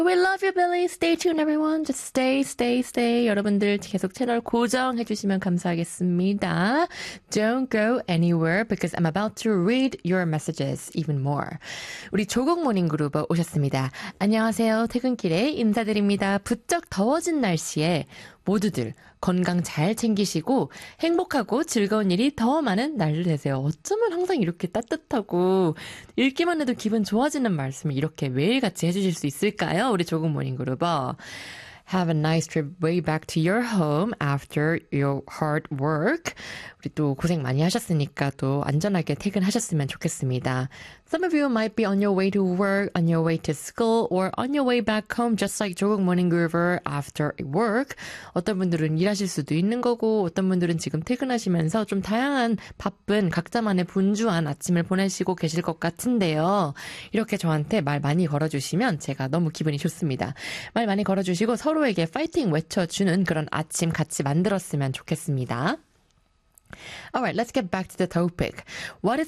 We love you, Billy. Stay tuned, everyone. Just stay. 여러분들 계속 채널 고정해 주시면 감사하겠습니다. Don't go anywhere because I'm about to read your messages even more. 우리 조국 모닝 그룹 오셨습니다. 안녕하세요. 퇴근길에 인사드립니다. 부쩍 더워진 날씨에 모두들 건강 잘 챙기시고 행복하고 즐거운 일이 더 많은 날들 되세요. 어쩌면 항상 이렇게 따뜻하고 읽기만 해도 기분 좋아지는 말씀을 이렇게 매일같이 해주실 수 있을까요? 우리 조국 모닝그룹어. Have a nice trip way back to your home after your hard work. 우리 또 고생 많이 하셨으니까 또 안전하게 퇴근하셨으면 좋겠습니다. Some of you might be on your way to work, on your way to school, or on your way back home, just like 조국 모닝 그룹 after work. 어떤 분들은 일하실 수도 있는 거고, 어떤 분들은 지금 퇴근하시면서 좀 다양한 바쁜 각자만의 분주한 아침을 보내시고 계실 것 같은데요. 이렇게 저한테 말 많이 걸어주시면 제가 너무 기분이 좋습니다. 말 많이 걸어주시고 서로에게 파이팅 외쳐주는 그런 아침 같이 만들었으면 좋겠습니다. Alright, let's get back to the topic. What is